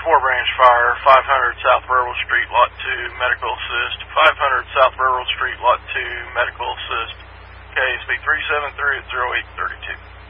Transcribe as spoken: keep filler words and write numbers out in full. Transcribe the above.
Four Branch Fire, five hundred South Railroad Street, Lot two, Medical Assist. five hundred South Railroad Street, Lot two, Medical Assist. K S B three seven three at zero eight three two.